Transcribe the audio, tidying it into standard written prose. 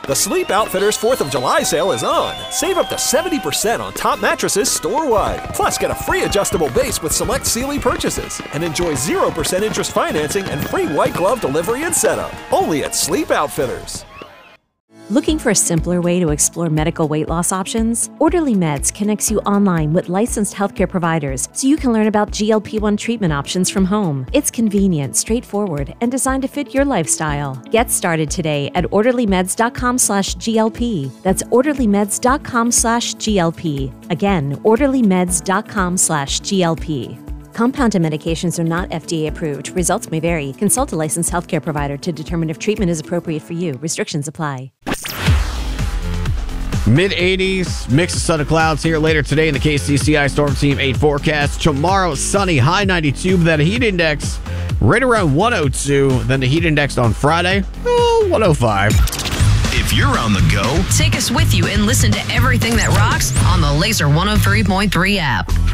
The Sleep Outfitters 4th of July sale is on. Save up to 70% on top mattresses store-wide. Plus, get a free adjustable base with select Sealy purchases. And enjoy 0% interest financing and free white glove delivery and setup. Only at Sleep Outfitters. Looking for a simpler way to explore medical weight loss options? Orderly Meds connects you online with licensed healthcare providers so you can learn about GLP-1 treatment options from home. It's convenient, straightforward, and designed to fit your lifestyle. Get started today at orderlymeds.com/GLP. That's orderlymeds.com/GLP. Again, orderlymeds.com/GLP. Compounded medications are not FDA approved. Results may vary. Consult a licensed healthcare provider to determine if treatment is appropriate for you. Restrictions apply. Mid-80s, mix of sun and clouds here later today in the KCCI Storm Team 8 forecast. Tomorrow, sunny, high 92, but that heat index right around 102. Then the heat index on Friday, 105. If you're on the go, take us with you and listen to everything that rocks on the Laser 103.3 app.